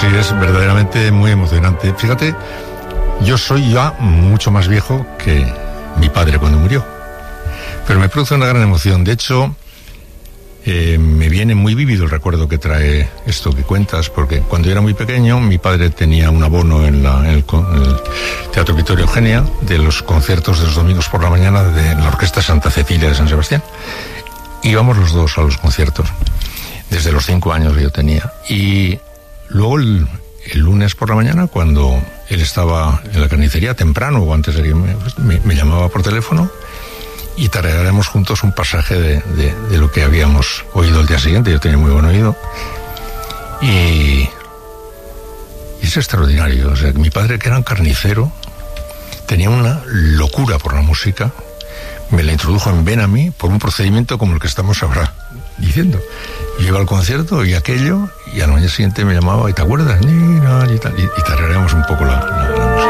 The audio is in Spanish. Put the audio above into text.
sí, es verdaderamente muy emocionante. Fíjate, yo soy ya mucho más viejo que mi padre cuando murió, pero me produce una gran emoción. De hecho, me viene muy vívido el recuerdo que trae esto que cuentas, porque cuando yo era muy pequeño, mi padre tenía un abono en el Teatro Vittorio Eugenia de los conciertos de los domingos por la mañana de la Orquesta Santa Cecilia de San Sebastián. Íbamos los dos a los conciertos, desde los 5 años que yo tenía. Y luego el lunes por la mañana, cuando él estaba en la carnicería temprano, o antes de que me llamaba por teléfono, y tararearemos juntos un pasaje de lo que habíamos oído el día siguiente. Yo tenía muy buen oído. Y es extraordinario. O sea, mi padre, que era un carnicero, tenía una locura por la música. Me la introdujo en Ven a mí por un procedimiento como el que estamos ahora diciendo. Yo iba al concierto y aquello, y al año siguiente me llamaba, ¿y te acuerdas? Y tarareamos un poco la música.